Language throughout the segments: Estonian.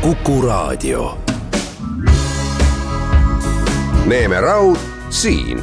Kuku Raadio. Neeme Raud siin.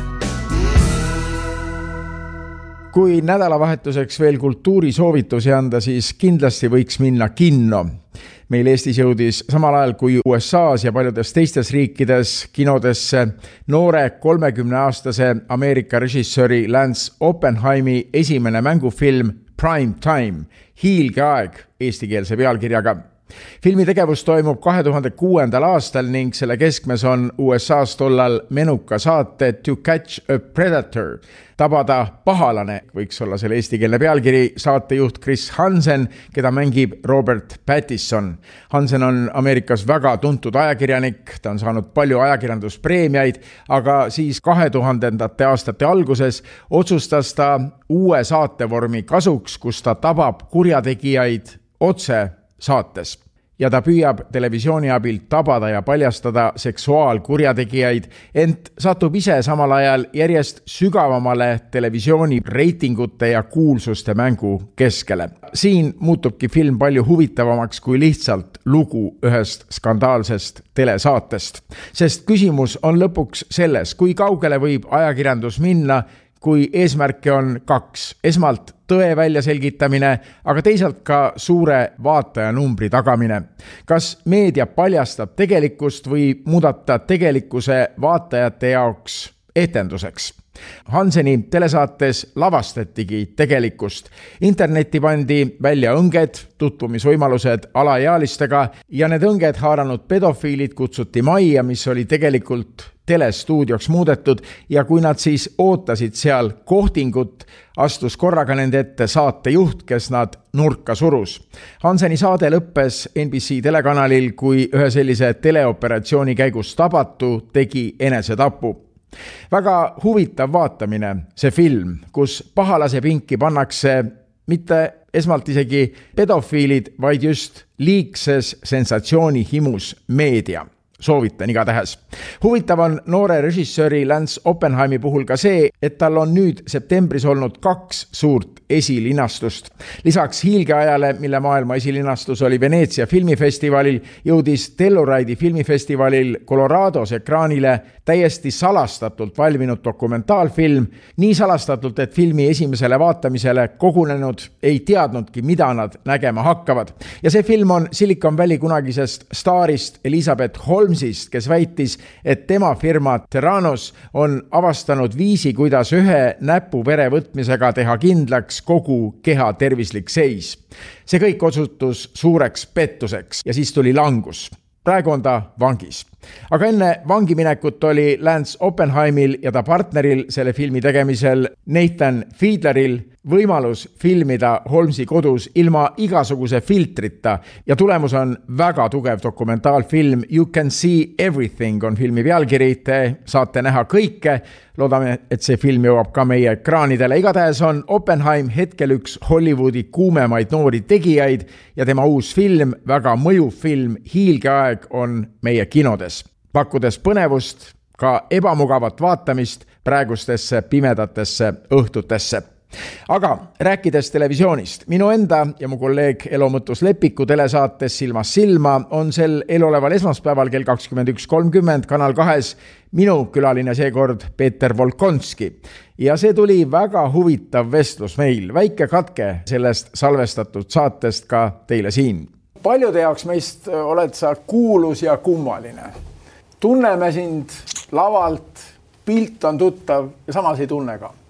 Kui nädalavahetuseks veel kultuurisoovitusi anda, siis kindlasti võiks minna kinno. Meil Eestis jõudis samal ajal kui USA's ja paljudes teistes riikides kinodesse noore 30-aastase Ameerika režissööri Lance Oppenheimi esimene mängufilm Prime Time, hiilgeaeg eestikeelse pealkirjaga. Filmi tegevus toimub 2006. aastal ning selle keskmes on USA's tollal menuka saate To Catch a Predator. Tabada pahalane võiks olla selle eestikeelne pealkiri, saatejuht Chris Hansen, keda mängib Robert Pattinson. Hansen on Ameerikas väga tuntud ajakirjanik, ta on saanud palju ajakirjanduspreemiaid, aga siis 2000. aastate alguses otsustas ta uue saatevormi kasuks, kus ta tabab kurjategijaid otse saates ja ta püüab televisiooni abil tabada ja paljastada seksuaalkurjategijaid, ent satub ise samal ajal järjest sügavamale televisiooni reitingute ja kuulsuste mängu keskele. Siin muutubki film palju huvitavamaks kui lihtsalt lugu ühest skandaalsest telesaatest, sest küsimus on lõpuks selles, kui kaugele võib ajakirjandus minna, kui eesmärke on kaks. Esmalt tõe välja selgitamine, aga teisalt ka suure vaatajanumbri tagamine. Kas meedia paljastab tegelikkust või muudata tegelikkuse vaatajate jaoks etenduseks? Hanseni telesaates lavastatigi tegelikkust. Internetti pandi välja õnged, tutvumisvõimalused alaealistega ja need õnged haaranud pedofiilid kutsuti majja, mis oli tegelikult telestuudioks muudetud ja kui nad siis ootasid seal kohtingut, astus korraga nende ette saatejuht, kes nad nurka surus. Hanseni saade lõppes NBC telekanalil, kui ühe sellise teleoperatsiooni käigus tabatu tegi enesetapu. Väga huvitav vaatamine see film, kus pahalase pinki pannakse mitte esmalt isegi pedofiilid, vaid just liigses sensatsiooni himus meedia. Soovitan igatähes. Huvitav on noore režissööri Lance Oppenheimi puhul ka see, et tal on nüüd septembris olnud 2 suurt esilinastust. Lisaks hiilgeajale, mille maailma esilinastus oli Veneetsia filmifestivalil, jõudis Telluride filmifestivalil Colorados ekraanile täiesti salastatult valminud dokumentaalfilm, nii salastatult, et filmi esimesele vaatamisele kogunenud ei teadnudki, mida nad nägema hakkavad. Ja see film on Silicon Valley kunagisest staarist Elizabeth Holmesist, kes väitis, et tema firma Theranos on avastanud viisi, kuidas ühe näpuvere võtmisega teha kindlaks kogu keha tervislik seis. See kõik osutus suureks pettuseks ja siis tuli langus. Praegu on ta vangis. Aga enne vangiminekut oli Lance Oppenheimil ja ta partneril selle filmi tegemisel Nathan Fiedleril võimalus filmida Holmesi kodus ilma igasuguse filtrita ja tulemus on väga tugev dokumentaalfilm You Can See Everything on filmi pealkiri, te saate näha kõike. Loodame, et see film jõuab ka meie ekraanidele. Igatähes on Oppenheim hetkel üks Hollywoodi kuumemaid noori tegijaid ja tema uus film, väga mõjuv film Hiilgeaeg on meie kinodes, pakkudes põnevust, ka ebamugavat vaatamist praegustesse pimedatesse õhtutesse. Aga rääkides televisioonist, minu enda ja mu kolleeg Elo Mõttus Lepiku telesaates Silmast silma on sel eeloleval esmaspäeval kell 21.30 Kanal 2 minu külaline seekord Peeter Volkonski. Ja see tuli väga huvitav vestlus meil, väike katke sellest salvestatud saatest ka teile siin. Paljude jaoks meist oled sa kuulus ja kummaline. Tunneme sind lavalt, pilt on tuttav ja samas ei tunne ka.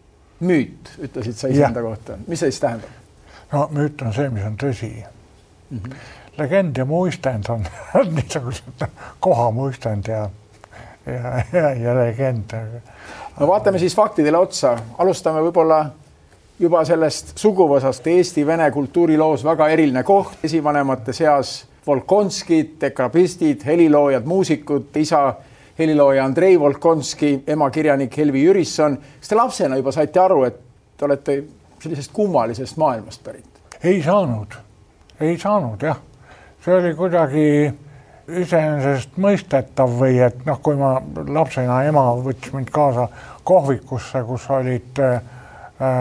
Müüt, ütlesid sa iseenda kohta. Mis see siis tähendab? No müüt on see, mis on tõsi. Legend ja muistend on niisugused kohamuistend ja legend. No vaatame siis faktidele otsa. Alustame võib-olla juba sellest suguvõsast Eesti-Vene kultuuriloos väga eriline koht. Esivanemate seas Volkonskid, dekrabistid, heliloojad, muusikud, isa helilooja Andrei Volkonski, ema kirjanik Helvi Jürisson. Kas te lapsena juba saite aru, et te olete sellisest kummalisest maailmast pärit? Ei saanud, jah. See oli kuidagi iseenesest mõistetav või et kui ma lapsena ema võttis mind kaasa kohvikusse, kus olid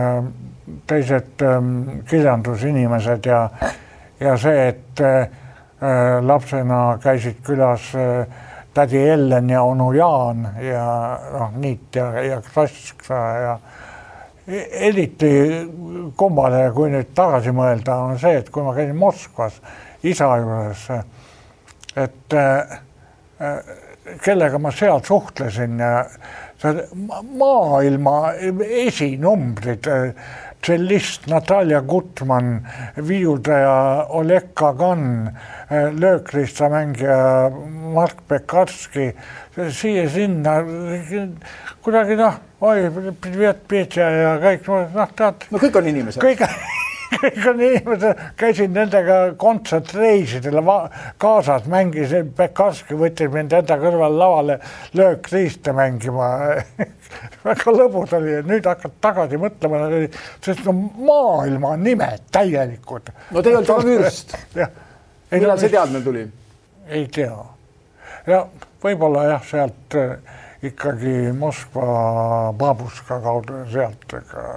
teised kirjandusinimesed ja see, et lapsena käisid külas tädi Ellen ja onu Jaan ja Niit ja Kraska ja eriti kummale, kui nüüd tagasi mõelda, on see, et kui ma käisin Moskvas isa juures, et kellega ma seal suhtlesin ja maailma esinumbrid, tšellist Natalja Gutman, viiuldaja Oleg Kagan, löökristamängija Mark Pekarski, siia-sinna kuidagi privet Petja ja kõik, tead. No kõik on inimesed. Kõik on inimesed, käisin nendega kontsertreisidele kaasas, mängisin, Pekarski võttis mind enda kõrval lavale löökriiste mängima. Väga lõbus oli ja nüüd hakkad tagasi mõtlema, sest maailma nimed täielikud. No te ei olnud vürst. Millal see teadmine tuli? Ei tea. Ja võib-olla sealt ikkagi Moskva Babuška kaudu sealt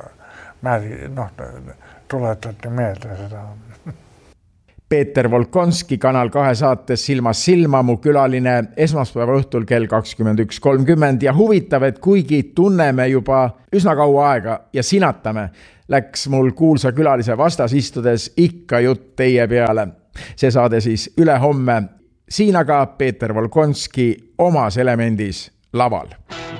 tuletati meelde seda. Peeter Volkonski Kanal 2 saates Silmast silma mu külaline esmaspäeva õhtul kell 21.30 ja huvitav, et kuigi tunneme juba üsna kaua aega ja sinatame, läks mul kuulsa külalise vastas istudes ikka jutt teie peale. See saade siis ülehomme. Siin aga Peeter Volkonski omas elemendis laval.